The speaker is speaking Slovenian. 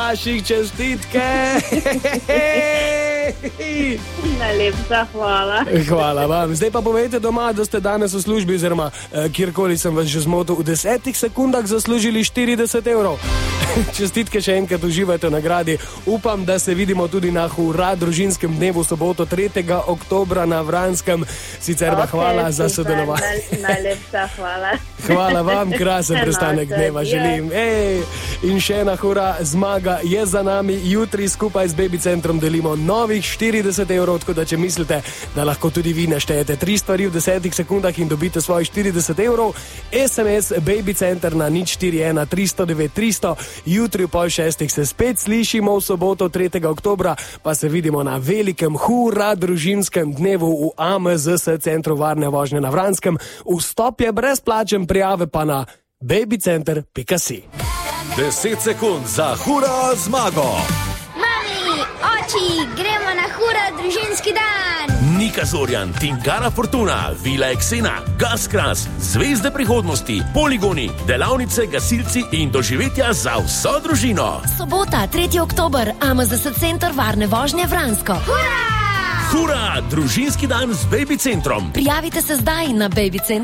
vaših čestitke. Najlepša hvala. Hvala vam. Zdaj pa povejte doma, da ste danes v službi, oziroma kjerkoli sem vas že zmotil, v 10 sekundah zaslužili 40 evrov. Čestitke še enkrat, uživajte v nagradi. Upam, da se vidimo tudi na Hura družinskem dnevu v soboto 3. oktobra na Vranskem. Sicer pa hvala za sodelovanje. Najlepša hvala. Hvala vam, krasen prestanek dneva želim. In še ena hura zmaga je za nami. Jutri skupaj z Baby Centrom delimo novih 40 evrov, tako da če mislite, da lahko tudi vi naštejete 3 stvari v 10 sekundah in dobite svojih 40 evrov, SMS Baby Center na 041 309 300. Jutri v 5:30 se spet slišimo, v soboto 3. oktobra pa se vidimo na velikem Hura družinskem dnevu v AMZS centru varne vožnje na Vranskem. Vstop je brezplačen, prijave pa na babycenter.si. 10 sekund za Hura zmago. Mami, oči, gremo na Hura družinski dan. Nika Zorjan, Tingara Fortuna, Vila Eksena, Gaskras, Zvezde prihodnosti, poligoni, delavnice, gasilci in doživetja za vso družino. Sobota, 3. oktober, AMZS center varne vožnje Vransko. Hura, družinski dan z Baby Centrom. Prijavite se zdaj na babycenter.si.